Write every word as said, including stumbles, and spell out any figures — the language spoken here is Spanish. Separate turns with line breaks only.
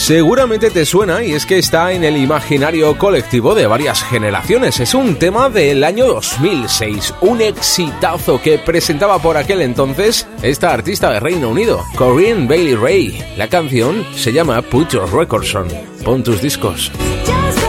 Seguramente te suena y es que está en el imaginario colectivo de varias generaciones. Es un tema del año dos mil seis, un exitazo que presentaba por aquel entonces esta artista de Reino Unido, Corinne Bailey Rae. La canción se llama Put Your Records On, pon tus discos.